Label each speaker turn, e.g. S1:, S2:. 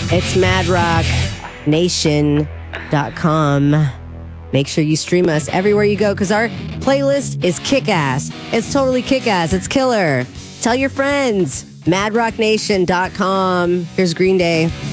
S1: It's madrocknation.com. Make sure you stream us everywhere you go because our playlist is kick-ass. It's totally kick-ass. It's killer. Tell your friends. madrocknation.com. Here's Green Day.